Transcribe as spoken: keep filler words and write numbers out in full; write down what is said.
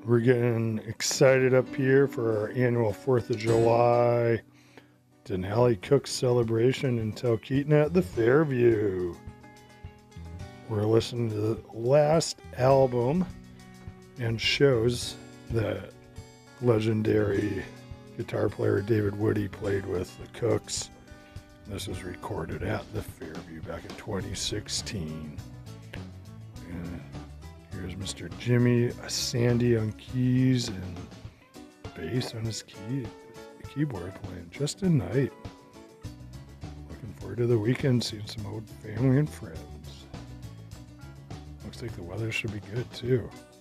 We're getting excited up here for our annual fourth of July Denali Cook celebration in Talkeetna at the Fairview. We're listening to the last album and shows that legendary guitar player David Woody played with the Cooks. This was recorded at the Fairview back in twenty sixteen. And here's Mister Jimmy Sandy on keys and bass on his key, keyboard playing just a night. Looking forward to the weekend, seeing some old family and friends. Looks like the weather should be good too.